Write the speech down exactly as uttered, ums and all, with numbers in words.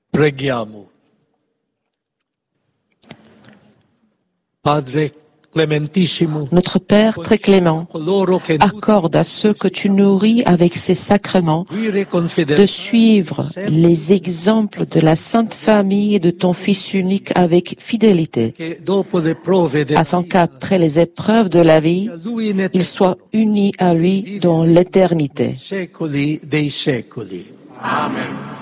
Preghiamo. Padre Clementissimo, Notre Père très clément, accorde à ceux que tu nourris avec ces sacrements de suivre les exemples de la Sainte Famille et de ton Fils unique avec fidélité, afin qu'après les épreuves de la vie, ils soient unis à lui dans l'éternité. Secoli dei secoli. Amen.